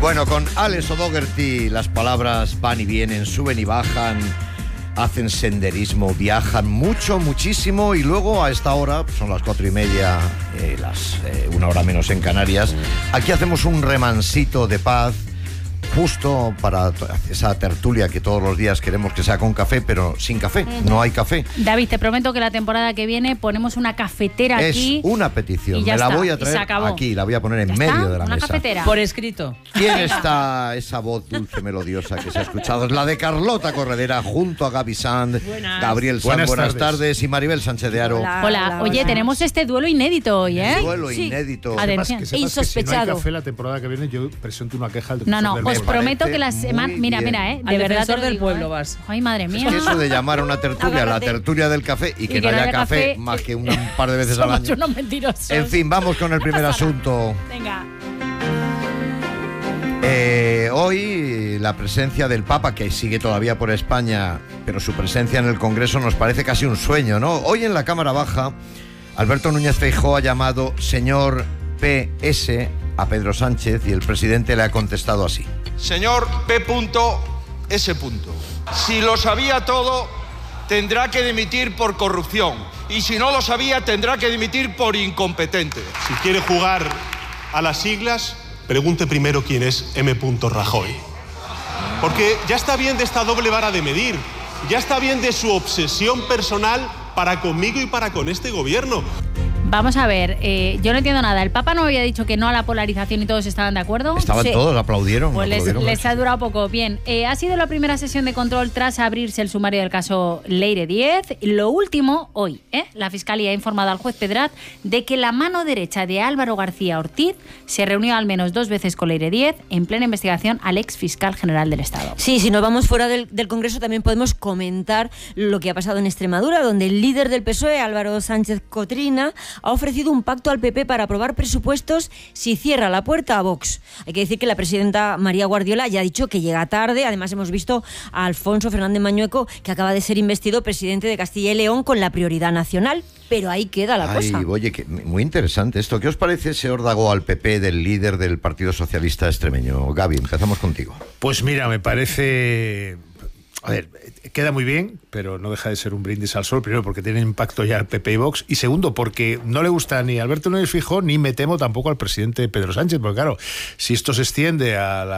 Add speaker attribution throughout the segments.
Speaker 1: Bueno, con Alex O'Doherty las palabras van y vienen, suben y bajan, hacen senderismo, viajan mucho, muchísimo, y luego a esta hora, son las 4:30, una hora menos en Canarias, aquí hacemos un remansito de paz, justo para esa tertulia que todos los días queremos que sea con café, pero sin café, no hay café.
Speaker 2: David, te prometo que la temporada que viene ponemos una cafetera aquí.
Speaker 1: Es una petición, me la voy a traer aquí, la voy a poner en medio de la mesa.
Speaker 2: Cafetera.
Speaker 3: Por escrito.
Speaker 1: ¿Quién está esa voz dulce, melodiosa que se ha escuchado? Es la de Carlota Corredera, junto a Gaby Sand, Gabriel Sanz, buenas tardes, y Maribel Sánchez de Aro.
Speaker 2: Hola. Oye, tenemos este duelo inédito hoy, ¿eh?
Speaker 1: Duelo inédito.
Speaker 2: Atención.
Speaker 4: Que sepas insospechado. Que si no hay café la temporada que viene, yo presento una queja al defensor del
Speaker 2: os prometo que la semana... Mira, de
Speaker 3: al
Speaker 2: verdad
Speaker 3: defensor del pueblo vas.
Speaker 2: Ay, madre mía.
Speaker 1: Es que eso de llamar a una tertulia, la tertulia del café, y que no haya café más que un par de veces al año.
Speaker 2: Somos unos mentirosos.
Speaker 1: En fin, vamos con el primer asunto.
Speaker 2: Venga.
Speaker 1: Hoy la presencia del Papa, que sigue todavía por España, pero su presencia en el Congreso nos parece casi un sueño, ¿no? Hoy en la Cámara Baja, Alberto Núñez Feijóo ha llamado señor PS a Pedro Sánchez y el presidente le ha contestado así.
Speaker 5: Señor P.S. Si lo sabía todo, tendrá que dimitir por corrupción. Y si no lo sabía, tendrá que dimitir por incompetente.
Speaker 6: Si quiere jugar a las siglas, pregunte primero quién es M. Rajoy. Porque ya está bien de esta doble vara de medir. Ya está bien de su obsesión personal para conmigo y para con este gobierno.
Speaker 2: Vamos a ver, yo no entiendo nada. ¿El Papa no había dicho que no a la polarización y todos estaban de acuerdo?
Speaker 1: Estaban todos, aplaudieron.
Speaker 2: Pues les ha durado poco. Bien, ha sido la primera sesión de control tras abrirse el sumario del caso Leire 10. Lo último, hoy, la Fiscalía ha informado al juez Pedrat de que la mano derecha de Álvaro García Ortiz se reunió al menos 2 veces con Leire 10 en plena investigación al ex fiscal general del Estado.
Speaker 7: Sí, si nos vamos fuera del Congreso también podemos comentar lo que ha pasado en Extremadura, donde el líder del PSOE, Álvaro Sánchez Cotrina, ha ofrecido un pacto al PP para aprobar presupuestos si cierra la puerta a Vox. Hay que decir que la presidenta María Guardiola ya ha dicho que llega tarde. Además, hemos visto a Alfonso Fernández Mañueco, que acaba de ser investido presidente de Castilla y León con la prioridad nacional. Pero ahí queda la cosa.
Speaker 1: Oye, muy interesante esto. ¿Qué os parece ese órdago al PP del líder del Partido Socialista extremeño? Gaby, empezamos contigo.
Speaker 4: Pues mira, me parece... A ver, queda muy bien, pero no deja de ser un brindis al sol. Primero, porque tiene impacto ya el PP y Vox. Y segundo, porque no le gusta ni a Alberto Núñez Feijóo, ni me temo tampoco al presidente Pedro Sánchez. Porque claro, si esto se extiende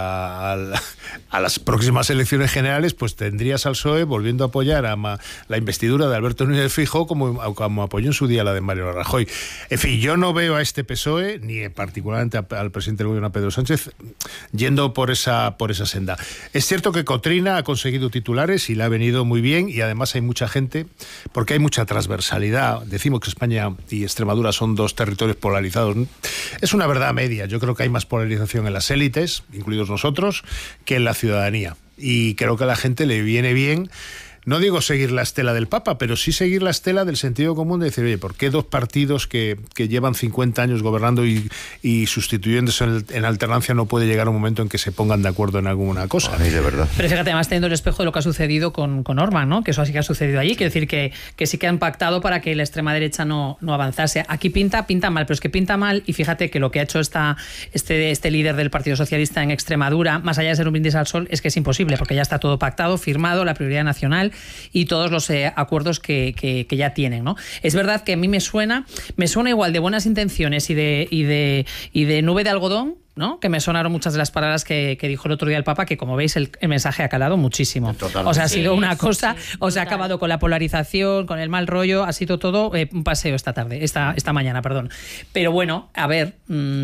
Speaker 4: a las próximas elecciones generales, pues tendrías al PSOE volviendo a apoyar a la investidura de Alberto Núñez Feijóo como apoyó en su día la de Mariano Rajoy. En fin, yo no veo a este PSOE, ni particularmente al presidente del gobierno, Pedro Sánchez, yendo por esa senda. Es cierto que Cotrina ha conseguido titulares y le ha venido muy bien, y además hay mucha gente, porque hay mucha transversalidad. Decimos que España y Extremadura son 2 territorios polarizados. Es una verdad media. Yo creo que hay más polarización en las élites, incluidos nosotros, que en la ciudadanía. Y creo que a la gente le viene bien, no digo seguir la estela del Papa, pero sí seguir la estela del sentido común de decir, oye, ¿por qué 2 partidos que llevan 50 años gobernando y sustituyéndose en alternancia no puede llegar un momento en que se pongan de acuerdo en alguna cosa?
Speaker 1: De verdad.
Speaker 3: Pero fíjate, además teniendo el espejo de lo que ha sucedido con Orbán, ¿no? Que eso sí que ha sucedido allí. Quiere decir que sí que han pactado para que la extrema derecha no avanzase. Aquí pinta mal, pero es que pinta mal, y fíjate que lo que ha hecho este líder del Partido Socialista en Extremadura, más allá de ser un brindis al sol, es que es imposible, porque ya está todo pactado, firmado, la prioridad nacional y todos los acuerdos que ya tienen, ¿no? Es verdad que a mí me suena igual de buenas intenciones y de nube de algodón, ¿no? Que me sonaron muchas de las palabras que dijo el otro día el Papa, que como veis el mensaje ha calado muchísimo. Totalmente. O sea, ha sido una cosa, ha acabado con la polarización, con el mal rollo, ha sido todo un paseo esta mañana, perdón. Pero bueno, a ver,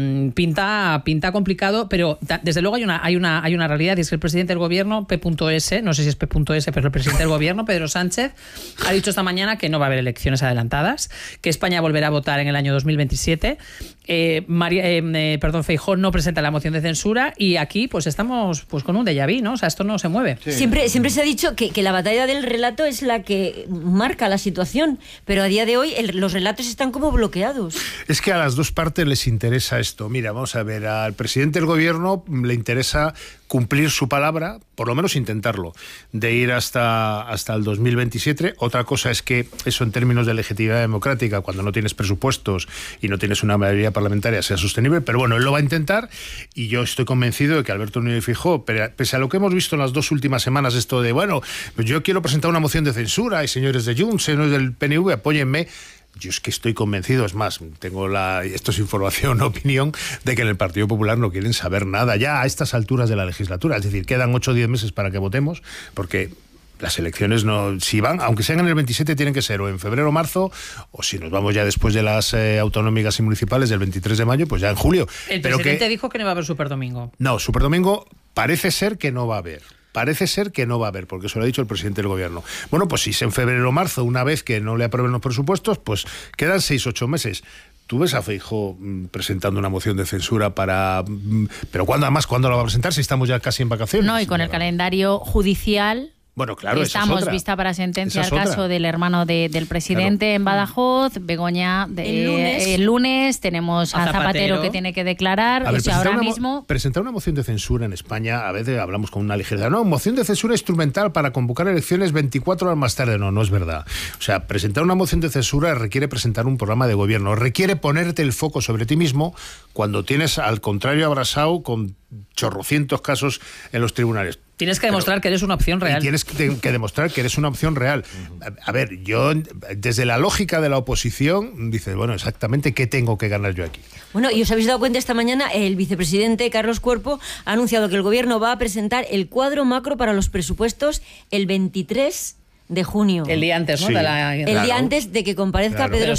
Speaker 3: pinta complicado, pero desde luego hay una realidad, y es que el presidente del gobierno, P.S., no sé si es P.S., pero el presidente del gobierno, Pedro Sánchez, ha dicho esta mañana que no va a haber elecciones adelantadas, que España volverá a votar en el año 2027. Feijóo no presenta la moción de censura, y aquí pues estamos pues con un déjà vu, ¿no? O sea, esto no se mueve.
Speaker 7: Sí. Siempre se ha dicho que la batalla del relato es la que marca la situación, pero a día de hoy los relatos están como bloqueados.
Speaker 4: Es que a las 2 partes les interesa esto. Mira, vamos a ver, al presidente del gobierno le interesa cumplir su palabra, por lo menos intentarlo, de ir hasta el 2027. Otra cosa es que eso en términos de legitimidad democrática, cuando no tienes presupuestos y no tienes una mayoría parlamentaria, sea sostenible, pero bueno, él lo va a intentar y yo estoy convencido de que Alberto Núñez Feijóo, pese a lo que hemos visto en las 2 últimas semanas, esto de, bueno, yo quiero presentar una moción de censura y señores de Junts, señores del PNV, apóyenme. Yo es que estoy convencido, es más, esto es información, opinión, de que en el Partido Popular no quieren saber nada ya a estas alturas de la legislatura. Es decir, quedan 8 o 10 meses para que votemos, porque las elecciones no, si van, aunque sean en el 27, tienen que ser o en febrero o marzo, o si nos vamos ya después de las autonómicas y municipales del 23 de mayo, pues ya en julio.
Speaker 3: El presidente dijo que no va a haber Superdomingo.
Speaker 4: No, Superdomingo parece ser que no va a haber. Parece ser que no va a haber, porque eso lo ha dicho el presidente del gobierno. Bueno, pues si es en febrero o marzo, una vez que no le aprueben los presupuestos, pues quedan 6 o 8 meses. ¿Tú ves a Feijóo presentando una moción de censura para... Pero ¿cuándo la va a presentar si estamos ya casi en vacaciones?
Speaker 2: No, y con el calendario judicial...
Speaker 4: Bueno, claro,
Speaker 2: estamos vista para sentencia el caso del hermano del presidente, claro, en Badajoz, Begoña, el lunes tenemos a Zapatero que tiene que declarar.
Speaker 4: A ver,
Speaker 2: o sea, ahora mismo...
Speaker 4: Presentar una moción de censura en España, a veces hablamos con una ligereza. No, moción de censura instrumental para convocar elecciones 24 horas más tarde. No es verdad. O sea, presentar una moción de censura requiere presentar un programa de gobierno, requiere ponerte el foco sobre ti mismo cuando tienes al contrario abrasado con chorrocientos casos en los tribunales.
Speaker 3: Tienes que demostrar que eres una opción real.
Speaker 4: Y tienes que demostrar que eres una opción real. A ver, yo, desde la lógica de la oposición, dices, bueno, exactamente, ¿qué tengo que ganar yo aquí?
Speaker 7: Bueno, y os habéis dado cuenta esta mañana, el vicepresidente Carlos Cuerpo ha anunciado que el gobierno va a presentar el cuadro macro para los presupuestos el 23 de junio.
Speaker 3: El día antes, ¿no?
Speaker 4: Sí.
Speaker 3: El
Speaker 7: día antes de que comparezca Pedro